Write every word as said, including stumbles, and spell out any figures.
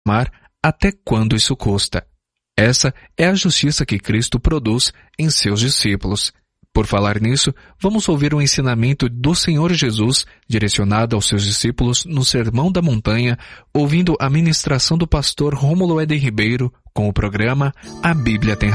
amar até quando isso custa. Essa é a justiça que Cristo produz em seus discípulos. Por falar nisso, vamos ouvir um ensinamento do Senhor Jesus direcionado aos seus discípulos no Sermão da Montanha, ouvindo a ministração do pastor Rômulo Éder Ribeiro com o programa A Bíblia Tem